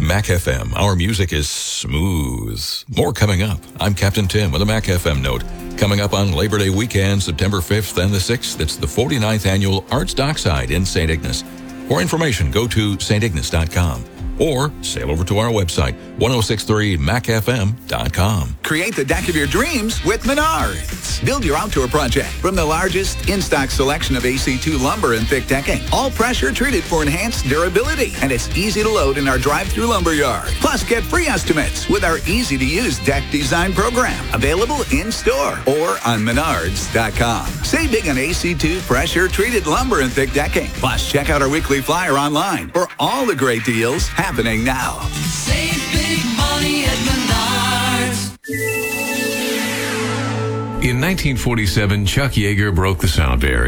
Mac FM. Our music is smooth. More coming up. I'm Captain Tim with a Mac FM note. Coming up on Labor Day weekend, September 5th and the 6th, it's the 49th Annual Arts Dockside in St. Ignace. For information, go to stignace.com or sail over to our website, 1063macfm.com. Create the deck of your dreams with Menards. Build your outdoor project from the largest in-stock selection of AC2 lumber and thick decking. All pressure treated for enhanced durability. And it's easy to load in our drive-through lumber yard. Plus, get free estimates with our easy-to-use deck design program. Available in-store or on Menards.com. Save big on AC2 pressure-treated lumber and thick decking. Plus, check out our weekly flyer online for all the great deals happening now. Save big money at Menards. In 1947, Chuck Yeager broke the sound barrier.